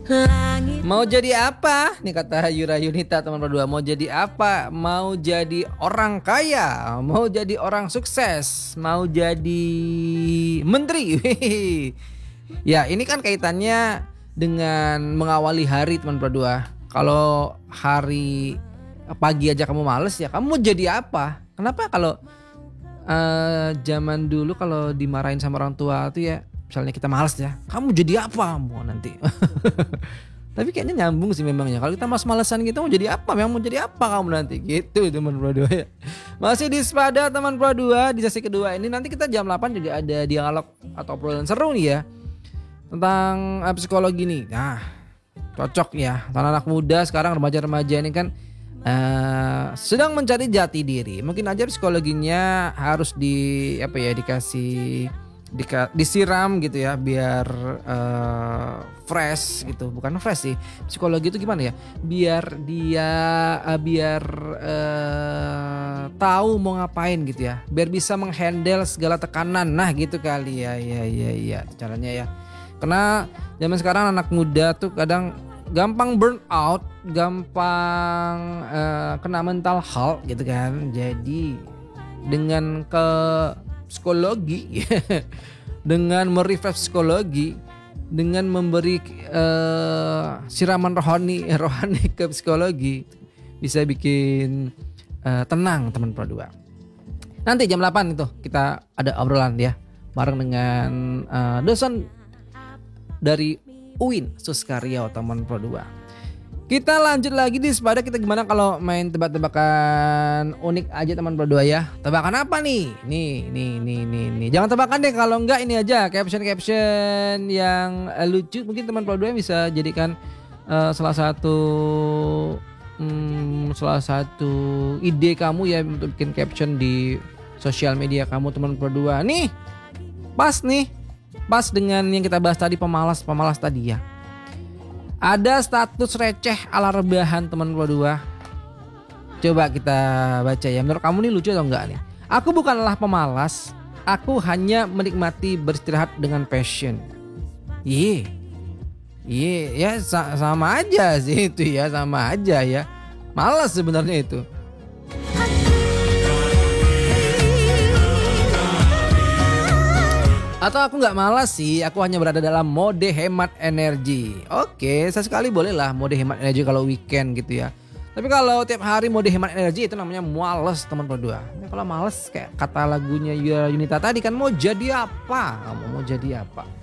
Mau jadi apa? Nih kata Yura Yunita teman berdua. Mau jadi apa? Mau jadi orang kaya, mau jadi orang sukses, mau jadi menteri. Ya ini kan kaitannya dengan mengawali hari teman berdua. Kalau hari pagi aja kamu males ya kamu mau jadi apa? Kenapa kalau zaman dulu kalau dimarahin sama orang tua tuh ya misalnya kita males ya, kamu jadi apa mau nanti? Tapi kayaknya nyambung sih memangnya. Kalau kita males-malesan gitu mau jadi apa? Memang mau jadi apa kamu nanti? Gitu teman Pro 2 ya. Masih di Sepada teman Pro 2 di sesi kedua ini nanti kita jam 8 juga ada dialog atau obrolan seru nih ya. Tentang psikologi nih. Nah, cocok ya. Anak-anak muda sekarang remaja-remaja ini kan sedang mencari jati diri. Mungkin aja psikologinya harus disiram gitu ya biar fresh gitu. Bukan fresh sih, psikologi itu gimana ya, biar dia tahu mau ngapain gitu ya, biar bisa menghandle segala tekanan. Nah gitu kali ya. Ya caranya ya, karena zaman sekarang anak muda tuh kadang gampang burn out, gampang kena mental health gitu kan. Jadi dengan ke psikologi dengan merefresh psikologi, dengan memberi siraman rohani ke psikologi bisa bikin tenang teman Pro 2. Nanti jam 8 itu kita ada obrolan ya bareng dengan dosen dari UIN Suskaryo teman Pro 2. Kita lanjut lagi di Sepada. Kita gimana kalau main tebak-tebakan unik aja teman Pro 2 ya. Tebakan apa nih? Nih. Jangan tebakan deh, kalau enggak ini aja caption yang lucu. Mungkin teman Pro 2 bisa jadikan salah satu ide kamu ya untuk bikin caption di sosial media kamu teman Pro 2. Nih. Pas dengan yang kita bahas tadi, pemalas tadi ya. Ada status receh ala rebahan teman Pro 2. Coba kita baca ya. Menurut kamu nih lucu atau enggak nih? Aku bukanlah pemalas, aku hanya menikmati beristirahat dengan passion. Ya sama aja sih itu ya, sama aja ya. Malas sebenarnya itu. Atau aku gak malas sih, aku hanya berada dalam mode hemat energi. Oke, sesekali bolehlah mode hemat energi kalau weekend gitu ya. Tapi kalau tiap hari mode hemat energi itu namanya males teman Pro 2. Kalau males kayak kata lagunya Yura Yunita tadi kan, mau jadi apa? Kamu mau jadi apa?